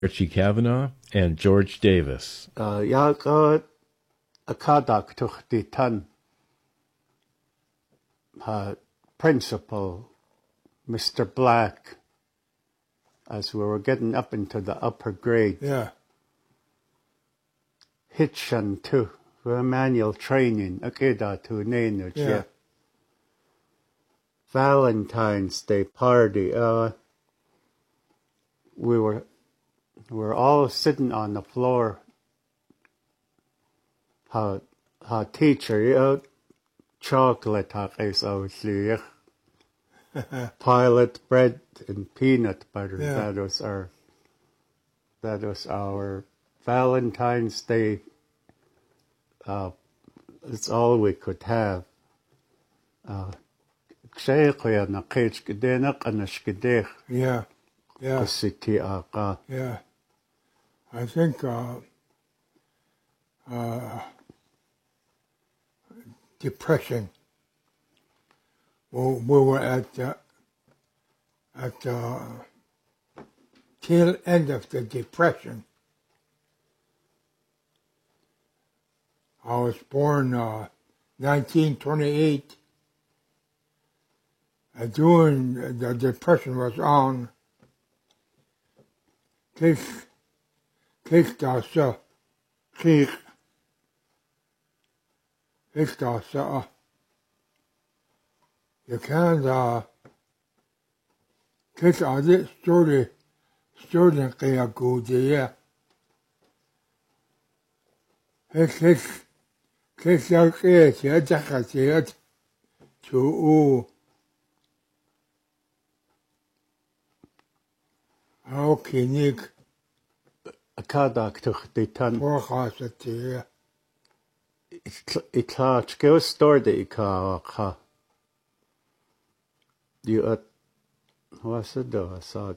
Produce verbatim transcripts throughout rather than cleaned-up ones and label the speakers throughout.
Speaker 1: Archie Kavanagh and George Davis.
Speaker 2: Yaga Akadak Tuchti Tan Principal Mister Black, as we were getting up into the upper grade.
Speaker 3: Yeah.
Speaker 2: Hitchan to manual training, Akeda to Nenu.
Speaker 3: Yeah.
Speaker 2: Valentine's Day party. Uh, we were we were all sitting on the floor. How how teacher you chocolate is obviously pilot bread and peanut butter.
Speaker 3: Yeah.
Speaker 2: That was our that was our Valentine's Day. Uh, it's all we could have. Uh,
Speaker 3: Yeah, yeah, yeah. I think uh, uh, depression. We, we were at uh, at the uh, tail end of the depression. I was born uh, nineteen twenty-eight. Uh, during the depression was on. Kijk, kijk daar zo, kijk, kijk daar zo. Je kan daar, kijk aan dit studie, studie kun je goed ja. Kijk, kijk, kijk daar kijk, je dat gaat je het, zo. Okay, Nick.
Speaker 2: Akadak Tuchti Tan.
Speaker 3: Voorgaat het hier.
Speaker 2: Ik ga het heel stoorde ik ga. You at what's it do? I saw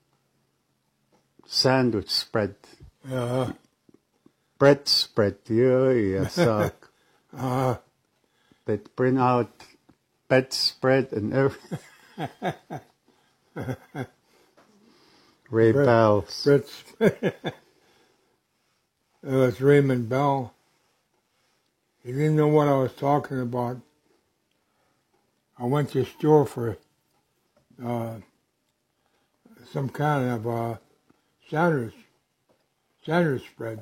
Speaker 2: sandwich spread.
Speaker 3: Yeah.
Speaker 2: Bread spread. Yeah, yeah. So
Speaker 3: uh,
Speaker 2: they bring out bedspread and everything. Ray
Speaker 3: Brett,
Speaker 2: Bell.
Speaker 3: Brett's, it was Raymond Bell. He didn't know what I was talking about. I went to the store for uh, some kind of uh, sandwich, sandwich spread.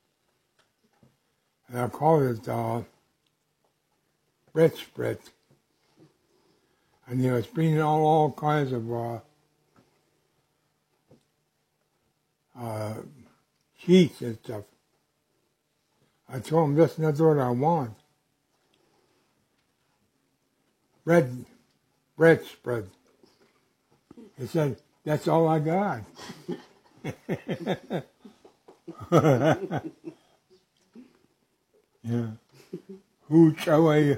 Speaker 3: And I called it uh, bread spread. And he was bringing all, all kinds of uh, uh, sheets and stuff. I told him that's not what I want. Bread, bread spread. He said, that's all I got. Yeah. Who shall I?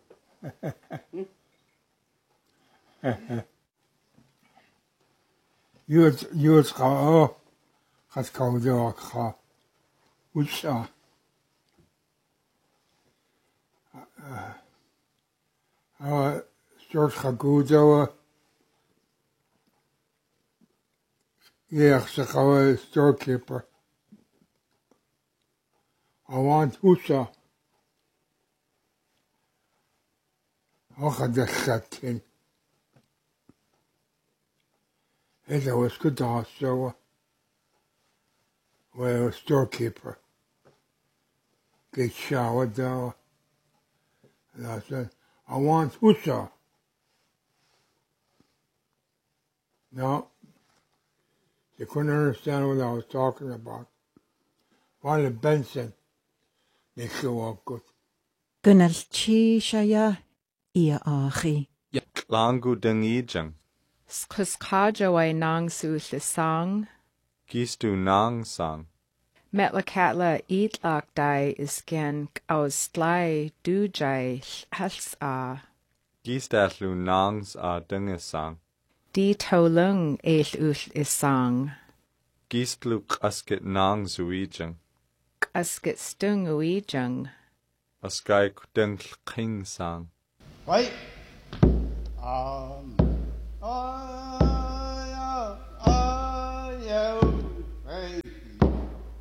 Speaker 3: You, you, oh. Gaat komen door ga. Hoe zo? Uh, George gaat goed door. Ja, ze gaan storekeeper. I want Husa. Oh, gaat dat gek in. En dat was goed daar zo. Well, a storekeeper. Get showered though. And I said, I want Husa. No. They couldn't understand what I was talking about. While Benson makes you walk good.
Speaker 4: Gunalchi Shaya Ia Achi.
Speaker 5: Langu Dengijang.
Speaker 6: Skuskajawai Nang Su Sang.
Speaker 5: Gistu Nang Sang.
Speaker 6: Metlakatla Eatlak Dai Isken Austlai Dujai Hals A.
Speaker 5: Gistatlu Nangs A Dungisang.
Speaker 6: Di Tolung El Uth Isang.
Speaker 5: Gistluk Asket Nang Zuijang.
Speaker 6: Asket Stung Uijang.
Speaker 5: Askai Kudeng King Sang.
Speaker 2: Right? Uh